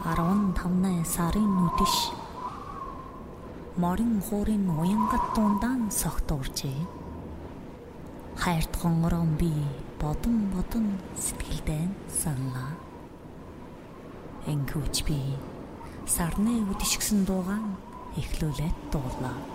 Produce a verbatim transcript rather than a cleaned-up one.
арван тавны сарын нүдэш морин хуурын уянгат дундаа согтуурчээ. Хайрт хонгорон би бодон бодон сэтгэлдээ саналаа. Энхүүч би сарны үдшгсэн дуугаан эхлүүлээд дуулаа.